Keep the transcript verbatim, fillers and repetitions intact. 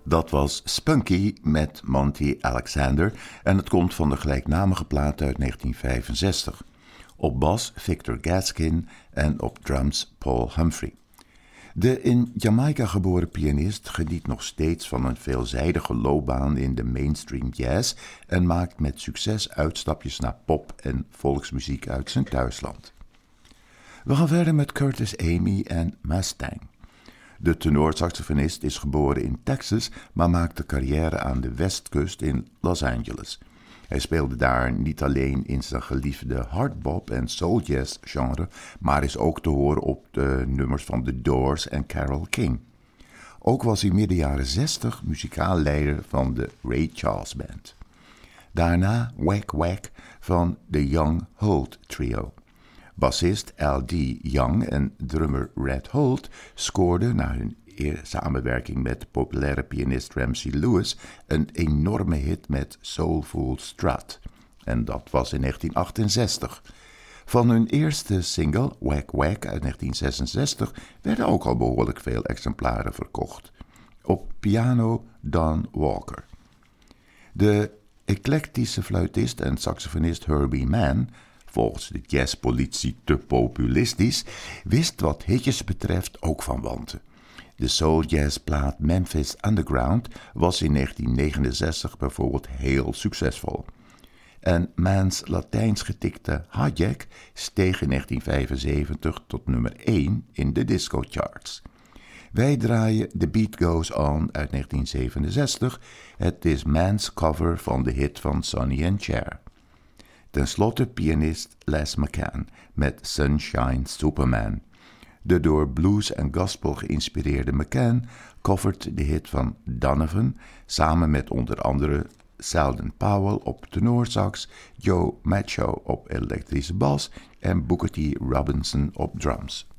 Dat was Spunky met Monty Alexander en het komt van de gelijknamige plaat uit negentien vijfenzestig. Op bas Victor Gaskin en op drums Paul Humphrey. De in Jamaica geboren pianist geniet nog steeds van een veelzijdige loopbaan in de mainstream jazz en maakt met succes uitstapjes naar pop- en volksmuziek uit zijn thuisland. We gaan verder met Curtis Amy en Mustang. De tenorsaxofonist is geboren in Texas, maar maakte carrière aan de westkust in Los Angeles. Hij speelde daar niet alleen in zijn geliefde hardbop en soul jazz genre, maar is ook te horen op de nummers van The Doors en Carole King. Ook was hij midden jaren zestig muzikaal leider van de Ray Charles Band. Daarna Wack Wack van de Young Holt Trio. Bassist L D Young en drummer Red Holt scoorden na hun samenwerking met de populaire pianist Ramsey Lewis een enorme hit met Soulful Strut. En dat was in negentien achtenzestig. Van hun eerste single, Wack Wack uit negentien zesenzestig, werden ook al behoorlijk veel exemplaren verkocht. Op piano Don Walker. De eclectische fluitist en saxofonist Herbie Mann, volgens de jazzpolitie te populistisch, wist wat hitjes betreft ook van wanten. De soul-jazzplaat Memphis Underground was in negentien negenenzestig bijvoorbeeld heel succesvol. En Mann's Latijns getikte Hijack steeg in negentien vijfenzeventig tot nummer één in de disco-charts. Wij draaien The Beat Goes On uit negentien zevenenzestig. Het is Mann's cover van de hit van Sonny and Cher. Ten slotte pianist Les McCann met Sunshine Superman. De door blues en gospel geïnspireerde McCann covert de hit van Donovan samen met onder andere Selden Powell op tenorsax, Joe Macho op elektrische bas en Booker T. Robinson op drums.